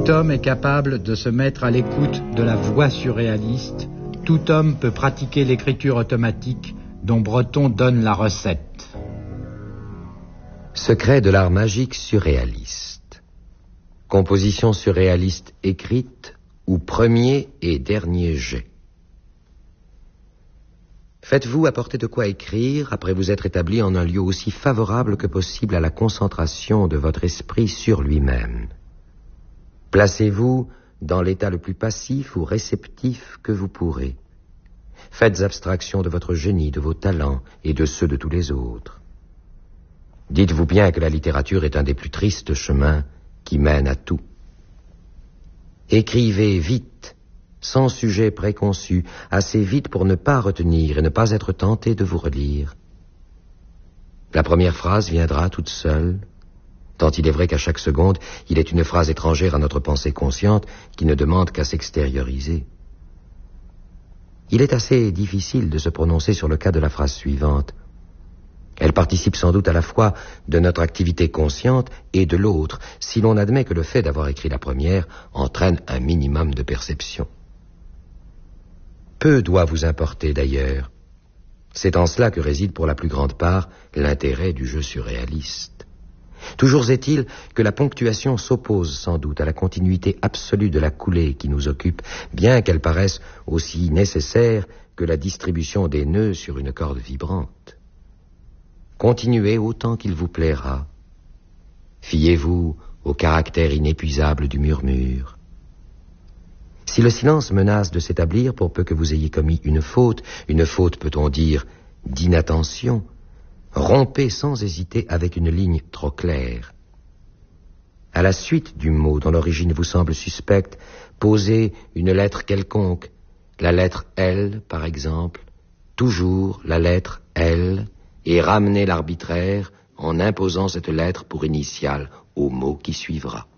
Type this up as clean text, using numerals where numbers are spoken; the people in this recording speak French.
Tout homme est capable de se mettre à l'écoute de la voix surréaliste. Tout homme peut pratiquer l'écriture automatique dont Breton donne la recette. Secret de l'art magique surréaliste. Composition surréaliste écrite ou premier et dernier jet. Faites-vous apporter de quoi écrire après vous être établi en un lieu aussi favorable que possible à la concentration de votre esprit sur lui-même. Placez-vous dans l'état le plus passif ou réceptif que vous pourrez. Faites abstraction de votre génie, de vos talents et de ceux de tous les autres. Dites-vous bien que la littérature est un des plus tristes chemins qui mènent à tout. Écrivez vite, sans sujet préconçu, assez vite pour ne pas retenir et ne pas être tenté de vous relire. La première phrase viendra toute seule, tant il est vrai qu'à chaque seconde, il est une phrase étrangère à notre pensée consciente qui ne demande qu'à s'extérioriser. Il est assez difficile de se prononcer sur le cas de la phrase suivante. Elle participe sans doute à la fois de notre activité consciente et de l'autre, si l'on admet que le fait d'avoir écrit la première entraîne un minimum de perception. Peu doit vous importer d'ailleurs. C'est en cela que réside pour la plus grande part l'intérêt du jeu surréaliste. Toujours est-il que la ponctuation s'oppose sans doute à la continuité absolue de la coulée qui nous occupe, bien qu'elle paraisse aussi nécessaire que la distribution des nœuds sur une corde vibrante. Continuez autant qu'il vous plaira. Fiez-vous au caractère inépuisable du murmure. Si le silence menace de s'établir pour peu que vous ayez commis une faute peut-on dire d'inattention, rompez sans hésiter avec une ligne trop claire. À la suite du mot dont l'origine vous semble suspecte, posez une lettre quelconque, la lettre L par exemple, toujours la lettre L, et ramenez l'arbitraire en imposant cette lettre pour initiale au mot qui suivra.